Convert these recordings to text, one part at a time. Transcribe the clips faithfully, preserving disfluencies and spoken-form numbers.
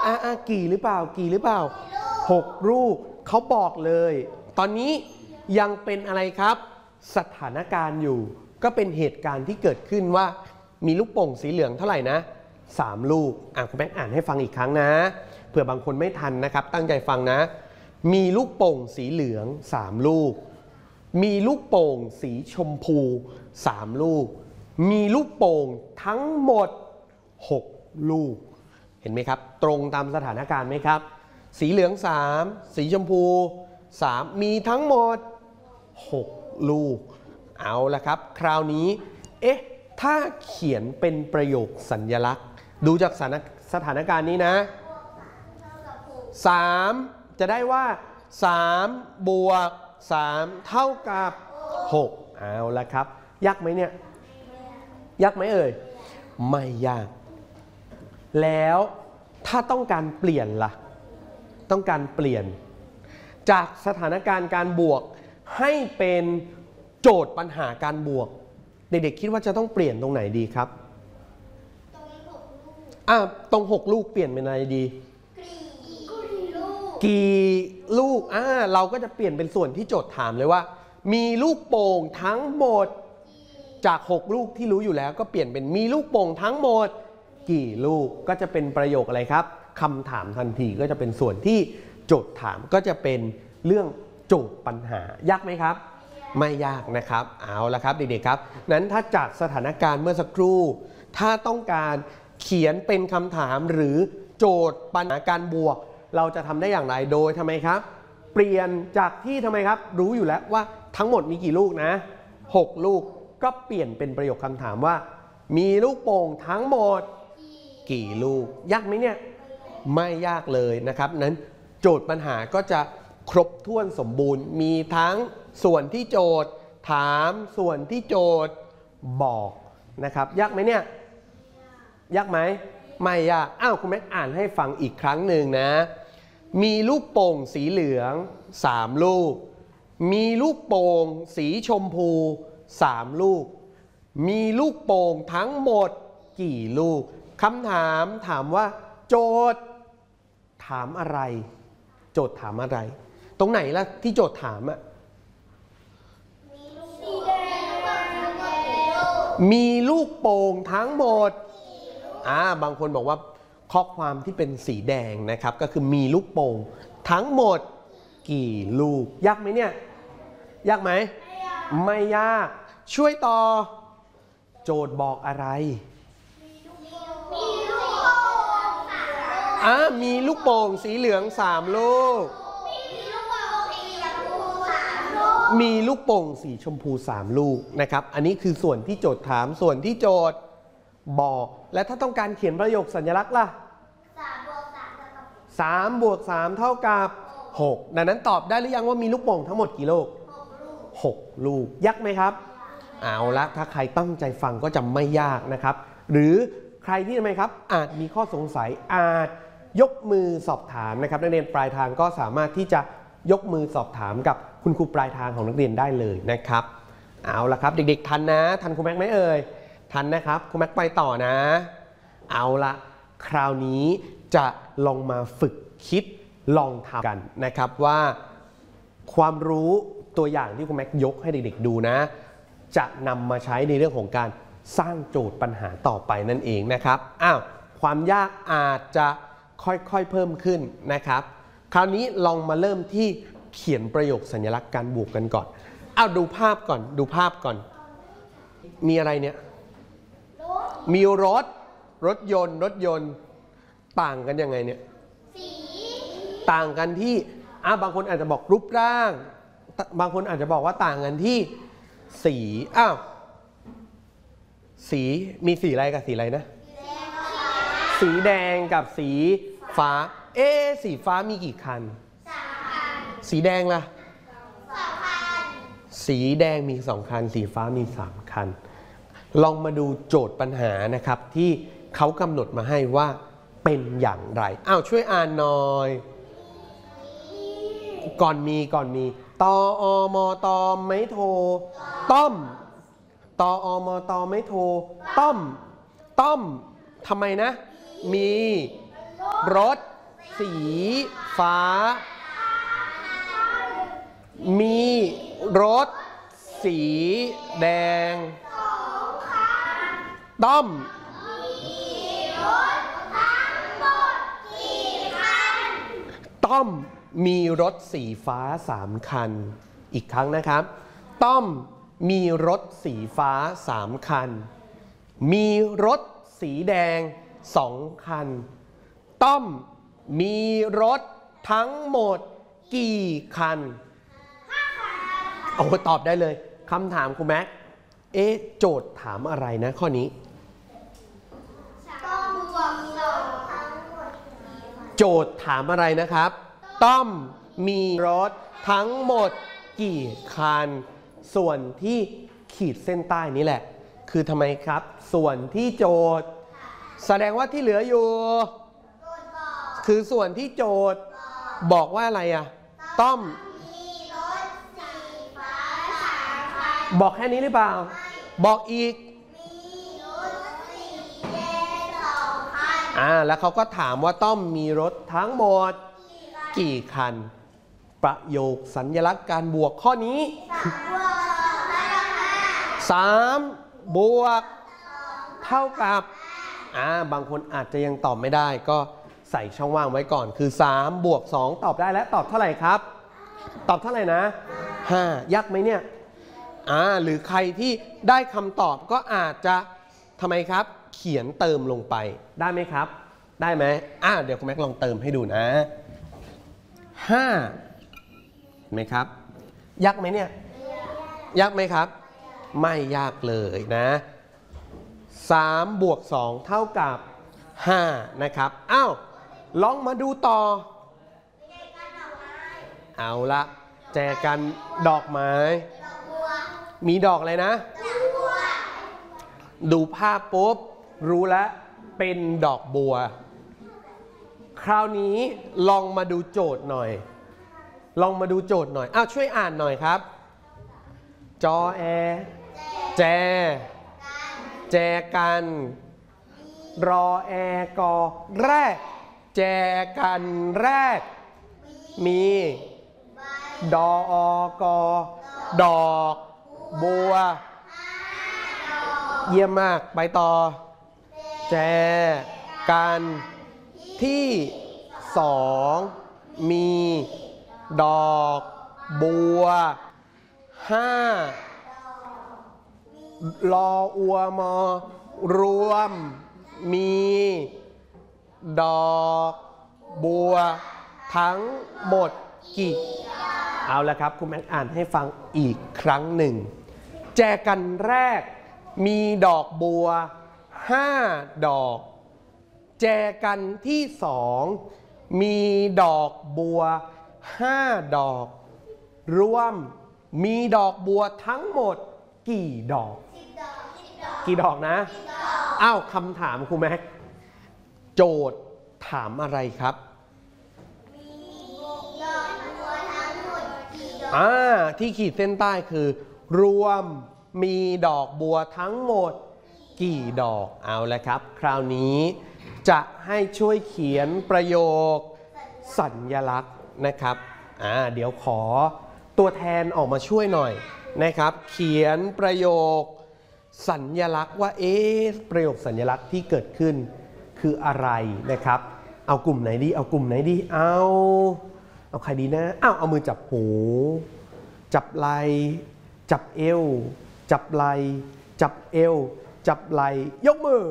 อ่าอ่ากี่หรือเปล่ากี่หรือเปล่าหกลูกเขาบอกเลยตอนนี้ยังเป็นอะไรครับสถานการณ์อยู่ก็เป็นเหตุการณ์ที่เกิดขึ้นว่ามีลูกโป่งสีเหลืองเท่าไหร่นะสามลูกอ่ะคุณแม่อ่านให้ฟังอีกครั้งนะเผื่อบางคนไม่ทันนะครับตั้งใจฟังนะมีลูกโป่งสีเหลืองสามลูกมีลูกโป่งสีชมพูสามลูกมีลูกโป่งทั้งหมดหกลูกเห็นไหมครับตรงตามสถานการณ์ไหมครับสีเหลืองสามสีชมพูสามมีทั้งหมดหกลูกเอาละครับคราวนี้เอ๊ะถ้าเขียนเป็นประโยคสัญลักษณ์ดูจากสถานการณ์นี้นะสามจะได้ว่าสามบวกสามเท่ากับหกเอาละครับยากไหมเนี่ยยากไหมเอ่ยไม่ยากแล้วถ้าต้องการเปลี่ยนล่ะต้องการเปลี่ยนจากสถานการณ์การบวกให้เป็นโจทย์ปัญหาการบวกเด็กๆคิดว่าจะต้องเปลี่ยนตรงไหนดีครับอ่ะตรงหกลูกเปลี่ยนเป็นอะไรดีกี่ลูกอ่าเราก็จะเปลี่ยนเป็นส่วนที่โจทย์ถามเลยว่ามีลูกโป่งทั้งหมดจากหกลูกที่รู้อยู่แล้วก็เปลี่ยนเป็นมีลูกโป่งทั้งหมดกี่ลูกก็จะเป็นประโยคอะไรครับคำถามทันทีก็จะเป็นส่วนที่โจทย์ถามก็จะเป็นเรื่องโจทย์ปัญหายากไหมครับไม่ยากนะครับเอาละครับเด็กๆครับนั้นถ้าจากสถานการณ์เมื่อสักครู่ถ้าต้องการเขียนเป็นคำถามหรือโจทย์ปัญหาการบวกเราจะทำได้อย่างไรโดยทำไมครับเปลี่ยนจากที่ทำไมครับรู้อยู่แล้วว่าทั้งหมดมีกี่ลูกนะหกลูกก็เปลี่ยนเป็นประโยคคำถามว่ามีลูกโป่งทั้งหมดกี่ลูกยากไหมเนี่ยไม่ยากเลยนะครับนั้นโจทย์ปัญหาก็จะครบถ้วนสมบูรณ์มีทั้งส่วนที่โจทย์ถามส่วนที่โจทย์บอกนะครับยากไหมเนี่ยยากไหมไม่ยากอ้าวคุณแม่อ่านให้ฟังอีกครั้งหนึ่งนะมีลูกโป่งสีเหลืองสามลูกมีลูกโป่งสีชมพูสามลูกมีลูกโป่งทั้งหมดกี่ลูกคำถามถามว่าโจทย์ถามอะไรโจทย์ถามอะไรตรงไหนล่ะที่โจทย์ถามอะมีลูกโป่งทั้งหมดอ่าบางคนบอกว่าข้อความที่เป็นสีแดงนะครับก็คือมีลูกโป่งทั้งหมดกี่ลูกยากไหมเนี่ยยากไหมไม่ยากช่วยต่อโจทย์บอกอะไรอ่ามีลูกโป่งสีเหลืองสามลูกมีลูกโป่งสีชมพูสามลูกนะครับอันนี้คือส่วนที่โจทย์ถามส่วนที่โจทย์บอกและถ้าต้องการเขียนประโยคสัญลักษณ์ล่ะสามบวกสามเท่ากับหกดังนั้นตอบได้หรือยังว่ามีลูกโป่งทั้งหมดกี่ลูกหกลูกยากไหมครับเอาละถ้าใครตั้งใจฟังก็จะไม่ยากนะครับหรือใครที่ทำไมครับอาจมีข้อสงสัยอาจยกมือสอบถามนะครับนักเรียนปลายทางก็สามารถที่จะยกมือสอบถามกับคุณครูปลายทางของนักเรียนได้เลยนะครับเอาละครับเด็กๆทันนะทันครูแม็กไหมเอ่ยทันนะครับครูแม็กไปต่อนะเอาละคราวนี้จะลองมาฝึกคิดลองทำกันนะครับว่าความรู้ตัวอย่างที่ครูแม็กยกให้เด็กๆดูนะจะนำมาใช้ในเรื่องของการสร้างโจทย์ปัญหาต่อไปนั่นเองนะครับอ้าวความยากอาจจะค่อยๆเพิ่มขึ้นนะครับคราวนี้ลองมาเริ่มที่เขียนประโยคสัญลักษณ์การบวกกันก่อนอ้าวดูภาพก่อนดูภาพก่อนมีอะไรเนี่ยมีรถรถยนต์รถยนต์ต่างกันยังไงเนี่ยสีต่างกันที่อ่ะบางคนอาจจะบอกรูปร่างบางคนอาจจะบอกว่าต่างกันที่สีอ้าวสีมีสีอะไรกับสีอะไรนะสีแดงกับสีฟ้าเอ๊ะสีฟ้ามีกี่คันสีแดงล่ะสีแดงมีสองคันสีฟ้ามีสามคันลองมาดูโจทย์ปัญหานะครับที่เขากำหนดมาให้ว่าเป็นอย่างไรอ้าวช่วยอ่านหน่อยก่อนมีก่อนมีตออมอตอไม่โทต้อมตออมอตอไม่โทต้อมต้อมทำไมนะมีรถสีฟ้ามีรถสีแดงต้อมต้อมมีรถสีฟ้าสามคันอีกครั้งนะครับต้อมมีรถสีฟ้าสามคันมีรถสีแดงสองคันต้อมมีรถทั้งหมดกี่คันโอ้ตอบได้เลยคำถามครูแม็กเอ๊ะโจทย์ถามอะไรนะข้อนี้โจทย์ถามอะไรนะครับต้อมมีรถทั้งหมดกี่คันส่วนที่ขีดเส้นใต้นี้แหละคือทำไมครับส่วนที่โจทย์แสดงว่าที่เหลืออยู่คือส่วนที่โจทย์บอกว่าอะไรอะต้อมบอกแค่นี้หรือเปล่าบอกอีกอ่าแล้วเขาก็ถามว่าต้อมมีรถทั้งหมดกี่คันประโยคสัญลักษณ์การบวกข้อนี้สามบวกเท่ากับอ่าบางคนอาจจะยังตอบไม่ได้ก็ใส่ช่องว่างไว้ก่อนคือสามบวกสองตอบได้แล้วตอบเท่าไหร่ครับตอบเท่าไหร่นะห้ายากไหมเนี่ยอ่าหรือใครที่ได้คำตอบก็อาจจะทำไมครับเขียนเติมลงไปได้ไหมครับได้ไหมอ่าเดี๋ยวคุณแม็กลองเติมให้ดูนะห้าเห็นไหมครับยากไหมเนี่ยยากไหมครับไม่ยากเลยนะสามบวกสองเท่ากับห้านะครับอ้าวลองมาดูต่อเอาละแจกันดอกไม้มีดอกอะไรนะดูภาพปุ๊บรู้แล้วเป็นดอกบัวคราวนี้ลองมาดูโจทย์หน่อยลองมาดูโจทย์หน่อยอ้าวช่วยอ่านหน่อยครับจอแอแจแจกันรอแอกอแรกแจกันแรกมีดออกอดอกบัวเยี่ยมมากไปต่อแจกันที่สองมีดอกบัวห้ารออัวมอรวมมีดอกบัวทั้งหมดกี่เอาละครับคุณแม็กอ่านให้ฟังอีกครั้งหนึ่งแจกันแรกมีดอกบัวห้าดอกแจกันที่สองมีดอกบัวห้าดอกรวมมีดอกบัวทั้งหมดกี่ดอกกี่ดอกนะอ้าวคำถามครูแม็กโจทย์ถามอะไรครับอ่าที่ขีดเส้นใต้คือรวมมีดอกบัวทั้งหมดกี่ดอกเอาละครับคราวนี้จะให้ช่วยเขียนประโยคสัญลักษณ์นะครับอ่าเดี๋ยวขอตัวแทนออกมาช่วยหน่อยนะครับเขียนประโยคสัญลักษณ์ว่าเอ๊ะประโยคสัญลักษณ์ที่เกิดขึ้นคืออะไรนะครับเอากลุ่มไหนดีเอากลุ่มไหนดีเอาเอาใครดีนะอ้าวเอามือจับหูจับไหล่จับเอวจับไหล่จับเอวจับไหล่ยกมือ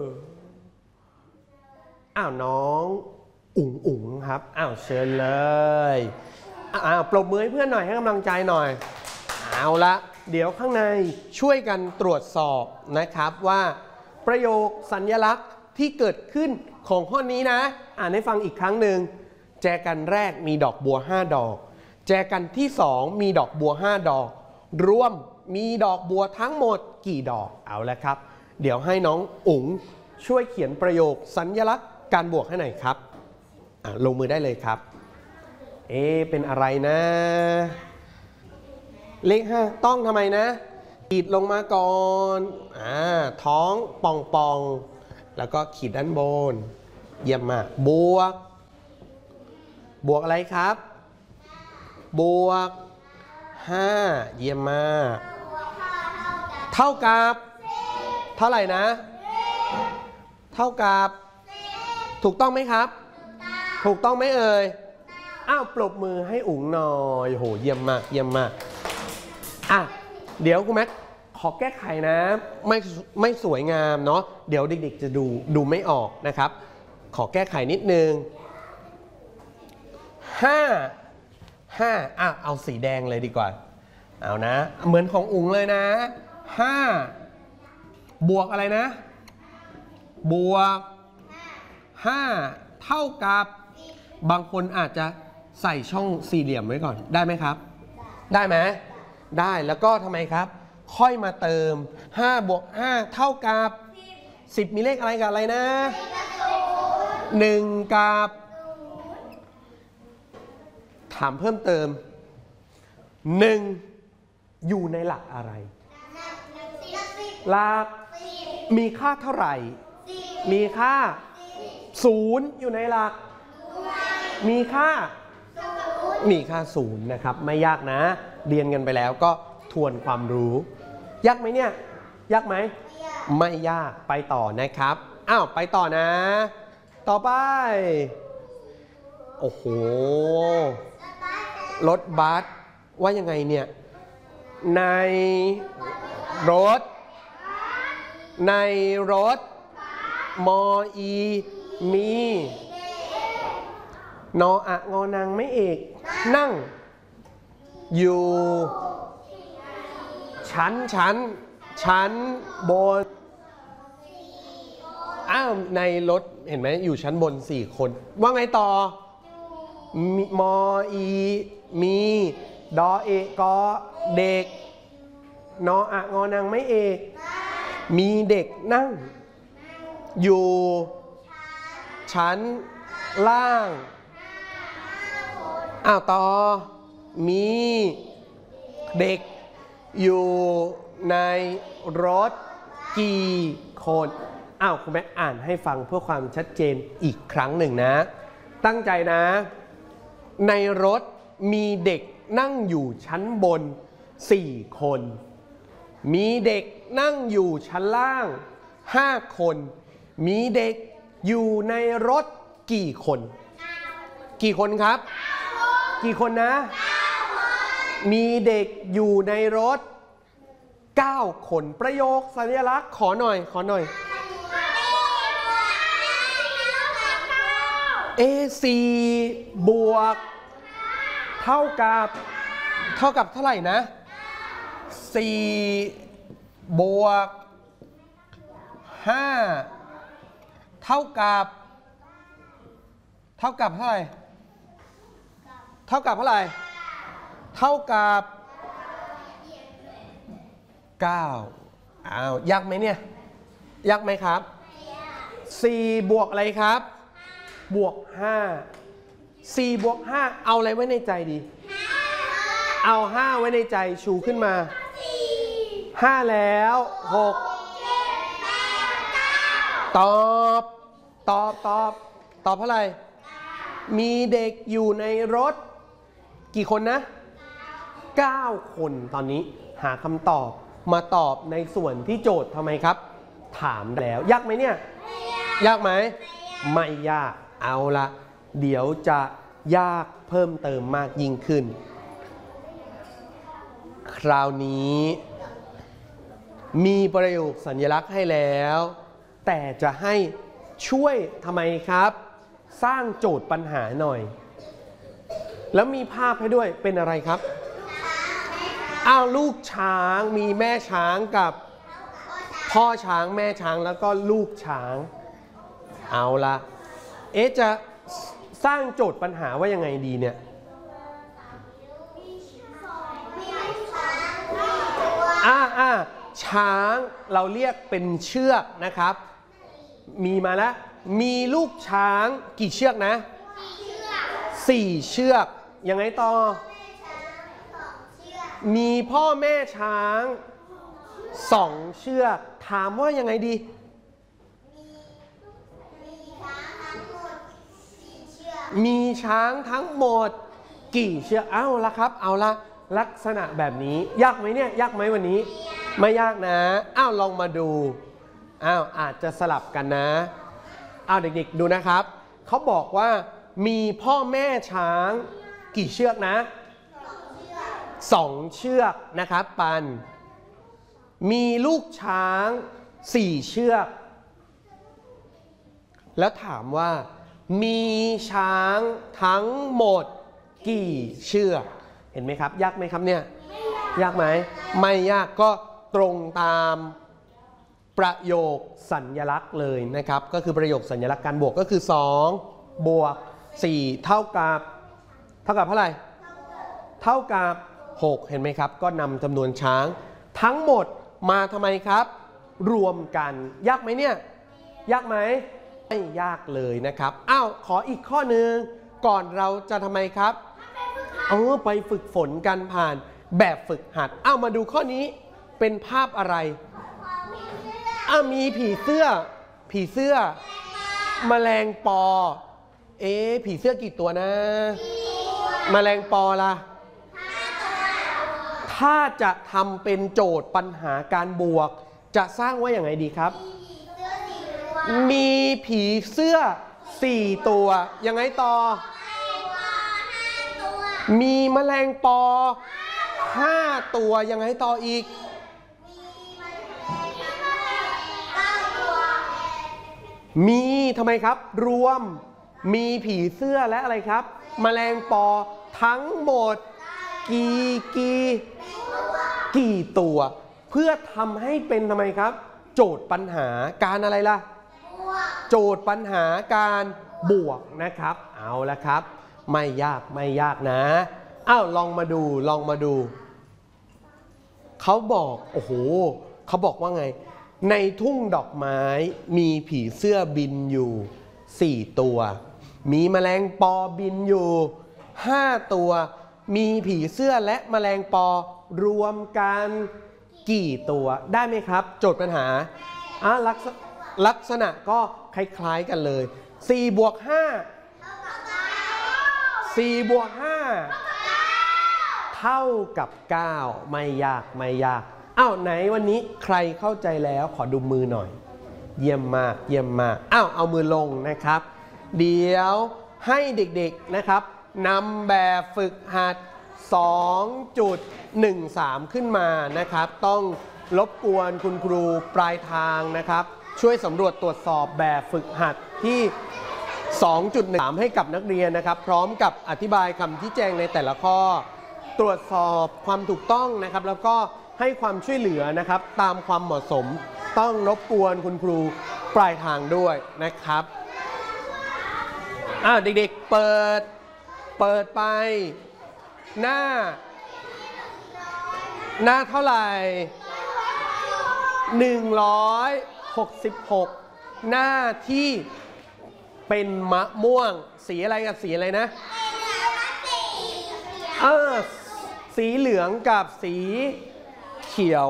อ้าวน้องอุ๋งอุ๋งครับอ้าวเชิญเลยอ้าวปรบมือให้เพื่อนหน่อยให้กำลังใจหน่อยเอาละเดี๋ยวข้างในช่วยกันตรวจสอบนะครับว่าประโยคสัญลักษณ์ที่เกิดขึ้นของข้อนี้นะอ่านให้ฟังอีกครั้งหนึ่งแจกันแรกมีดอกบัวห้าดอกแจกันที่สองมีดอกบัวห้าดอกรวมมีดอกบัวทั้งหมดกี่ดอกเอาละครับเดี๋ยวให้น้องอุ๋งช่วยเขียนประโยคสัญลักษณ์การบวกให้หน่อยครับลงมือได้เลยครับเอ๊ะเป็นอะไรนะเลขห้าต้องทำไมนะขีดลงมาก่อนอ่าท้องป่องป่องแล้วก็ขีดด้านบนเยี่ยมมากบวกบวกอะไรครับ บวกห้าเยี่ยมมากเท่ากับเท่าไหร่นะ เท่ากับถูกต้องไหมครับ ถูกต้องไหมเอ่ยอ้าวปรบมือให้อุ๋งหน่อยโหเยี่ยมมากเยี่ยมมากอ่ะเดี๋ยวคุณแม็กขอแก้ไขนะไม่ไม่สวยงามเนาะเดี๋ยวเด็กๆจะดูดูไม่ออกนะครับขอแก้ไขนิดนึงห้าห้าอ่ะเอาสีแดงเลยดีกว่าเอานะเหมือนของอุ๋งเลยนะห้าบวกอะไรนะบวกห้าเท่ากับบางคนอาจจะใส่ช่องสี่เหลี่ยมไว้ก่อนได้ไหมครับได้ไหมได้แล้วก็ทำไมครับค่อยมาเติมห้าบวกห้าเท่ากับสิบมีเลขอะไรกับอะไรนะหนึ่งกับถามเพิ่มเติมหนึ่งอยู่ในหลักอะไรหลักมีค่าเท่าไหร่มีค่าศูนย์อยู่ในหลักมีค่ามีค่าศูนย์นะครับไม่ยากนะเรียนกันไปแล้วก็ทวนความรู้ยากไหมเนี่ยยากไหมไม่ยากไปต่อนะครับอ้าวไปต่อนะต่อไปโอ้โหรถบัสว่ายังไงเนี่ยในรถในรถมออีมีนออะงอนางไม่เอกนั่งอยู่ชั้นชั้นชั้นบนอ้าวในรถเห็นไหมอยู่ชั้นบนสี่คนว่าไงต่อมออีมีดอเอกอเด็กนออะงอนางไม่เอกมีเด็กนั่งอยู่ชั้นล่างอ้าวต่อมีเด็กอยู่ในรถกี่คนอ้าวคุณแม่อ่านให้ฟังเพื่อความชัดเจนอีกครั้งหนึ่งนะตั้งใจนะในรถมีเด็กนั่งอยู่ชั้นบนสี่คนมีเด็กนั่งอยู่ชั้นล่างห้าคนมีเด็กอยู่ในรถกี่คนกี่คนครับกี่คนนะมีเด็กอยู่ในรถเก้าคนประโยคสัญลักษณ์ขอหน่อยขอหน่อย เอ สี่ บวกเท่ากับเท่ากับเท่าไหร่นะสี่บวกห้าเท่ากับเท่ากับเท่าไหร่เท่ากับเท่าไหร่เท่ากับเก้าอ้าวยากไหมเนี่ยยากไหมครับสี่บวกอะไรครับบวกห้าสี่บวกห้าเอาอะไรไว้ในใจดีเอาห้าไว้ในใจชูขึ้นมาห้าแล้วหกตอบตอบตอบตอบเท่าไหร่มีเด็กอยู่ในรถกี่คนนะเก้าคนตอนนี้หาคำตอบมาตอบในส่วนที่โจทย์ทำไมครับถามแล้วยากไหมเนี่ยยากไหมไม่ยากเอาละเดี๋ยวจะยากเพิ่มเติมมากยิ่งขึ้นคราวนี้มีประโยคสัญลักษณ์ให้แล้วแต่จะให้ช่วยทำไมครับสร้างโจทย์ปัญหาหน่อยแล้วมีภาพให้ด้วยเป็นอะไรครับอ้าวลูกช้างมีแม่ช้างกับพ่อช้างแม่ช้างแล้วก็ลูกช้างเอาละเอ๊ะจะสร้างโจทย์ปัญหาว่ายังไงดีเนี่ยอ่าอ่าช้างเราเรียกเป็นเชือกนะครับมีมาแล้วมีลูกช้างกี่เชือกนะสี่เชือกยังไงต่อมีพ่อแม่ช้างสองเชือกถามว่ายังไงดีมีช้างทั้งหมดกี่เชือกเอ้าละครับเอาละลักษณะแบบนี้ยากไหมเนี่ยยากไหมวันนี้ไม่ยากนะอ้าวลองมาดูอ้าวอาจจะสลับกันนะอ้าวเด็กๆดูนะครับเขาบอกว่ามีพ่อแม่ช้างกี่เชือกนะสองเชือกนะครับปันมีลูกช้างสี่เชือกแล้วถามว่ามีช้างทั้งหมดกี่เชือกเห็นไหมครับยากไหมครับเนี่ยยากไหมไม่ยากก็ตรงตามประโยคสัญลักษณ์เลยนะครับก็คือประโยคสัญลักษณ์การบวกก็คือสองบวกสี่เท่ากับเท่ากับเท่าไหร่เท่ากับหกเห็นไหมครับก็นำจำนวนช้างทั้งหมดมาทำไมครับรวมกันยากไหมเนี่ยยากไหมไม่ยากเลยนะครับอ้าวขออีกข้อหนึ่งก่อนเราจะทำไมครับเออไปฝึกฝนกันผ่านแบบฝึกหัดอ้าวมาดูข้อนี้เป็นภาพอะไรอ้าวมีผีเสื้อผีเสื้อแมลงปอเอ๊ะผีเสื้อกี่ตัวนะแมลงปอล่ะถ้าจะทำเป็นโจทย์ปัญหาการบวกจะสร้างว่าอย่างไรดีครับมีผีเสื้อสี่ตัวยังไงต่อมีแมลงปอห้าตัวยังไงต่ออีกมีทำไมครับรวมมีผีเสื้อและอะไรครับแมลงปอทั้งหมดกี่กี่กี่ตัวเพื่อทำให้เป็นทำไมครับโจทย์ปัญหาการอะไรล่ะโจทย์ปัญหาการบวกนะครับเอาละครับไม่ยากไม่ยากนะอ้าวลองมาดูลองมาดูเขาบอกโอ้โหเขาบอกว่าไงในทุ่งดอกไม้มีผีเสื้อบินอยู่สี่ตัวมีแมลงปอบินอยู่ห้าตัวมีผีเสื้อและแมลงปอรวมกันกี่ตัวได้ไหมครับโจทย์ปัญหาอ่ะลักษณะลักษณะก็คล้ายๆกันเลยสี่บวกห้าสี่บวกห้าเท่ากับเก้าไม่ยากไม่ยากอ้าวไหนวันนี้ใครเข้าใจแล้วขอดูมือหน่อยเยี่ยมมากเยี่ยมมากอ้าวเอามือลงนะครับเดี๋ยวให้เด็กๆนะครับนำแบบฝึกหัด สองจุดหนึ่งสาม ขึ้นมานะครับต้องรบกวนคุณครูปลายทางนะครับช่วยสำรวจตรวจสอบแบบฝึกหัดที่ สองจุดหนึ่งสาม ให้กับนักเรียนนะครับพร้อมกับอธิบายคำชี้แจงในแต่ละข้อตรวจสอบความถูกต้องนะครับแล้วก็ให้ความช่วยเหลือนะครับตามความเหมาะสมต้องรบกวนคุณครูปลายทางด้วยนะครับอ่าเด็กๆเปิดเปิดไปหน้าหน้าเท่าไหร่หนึ่งร้อยหกสิบหกหน้าที่เป็นมะม่วงสีอะไรกับสีอะไรนะเออสีเหลืองกับสีเขียว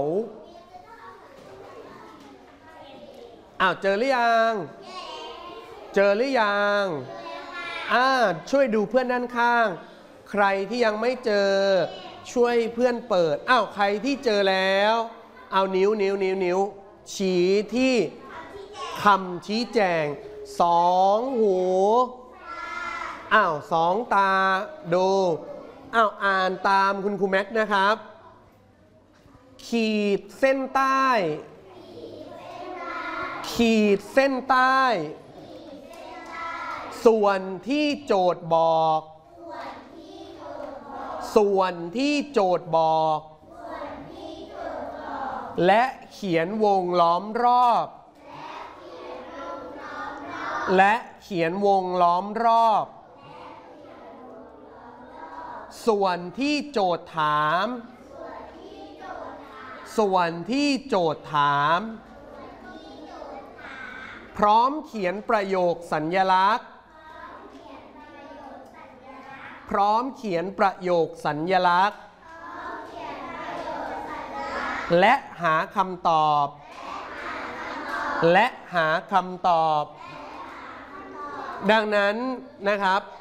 อ้าวเจอหรือยังเจอหรือยังอ่าช่วยดูเพื่อนด้านข้างใครที่ยังไม่เจอช่วยเพื่อนเปิดอ้าวใครที่เจอแล้วเอานิ้วนิ้วนิ้วนิ้วชี้ที่คำชี้แจงสองหูอ้าวสองตาดูอ้าวอ่านตามคุณครูแม็กนะครับขีดเส้นใต้ขีดเส้นใต้ส่วนที่โจทย์บอกส่วนที่โจทย์บอกและเขียนวงล้อมรอบและเขียนวงล้อมรอบส่วนที่โจทย์ถามส่วนที่โจทย์ถามพร้อมเขียนประโยคสัญลักษณ์พร้อมเขียนประโยคสัญลักษณ์และหาคำตอบและหาคำตอบดังนั้นนะครับ